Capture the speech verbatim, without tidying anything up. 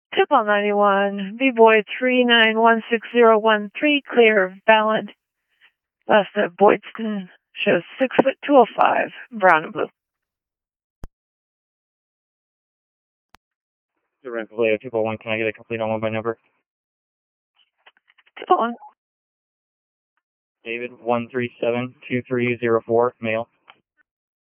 Tipple ninety-one, B-Boy three nine one six zero one three, clear, valid. Last at Boydston shows six foot two oh five, brown and blue. Direct Vallejo two oh one, can I get a complete on one by number? Tipple one. David one three seven two three zero four, male.